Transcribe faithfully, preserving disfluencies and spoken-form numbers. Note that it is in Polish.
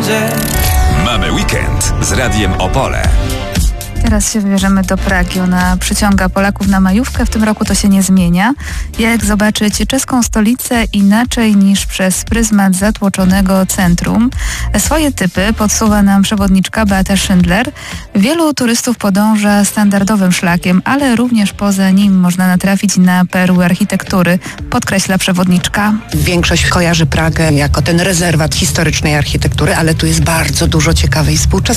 wszędzie. Mamy weekend z Radiem Opole. Teraz się wybierzemy do Pragi. Ona przyciąga Polaków na majówkę. W tym roku to się nie zmienia. Jak zobaczyć czeską stolicę inaczej niż przez pryzmat zatłoczonego centrum? Swoje typy podsuwa nam przewodniczka Beata Schindler. Wielu turystów podąża standardowym szlakiem, ale również poza nim można natrafić na perły architektury, podkreśla przewodniczka. Większość kojarzy Pragę jako ten rezerwat historycznej architektury, ale tu jest bardzo dużo ciekawej współczesnej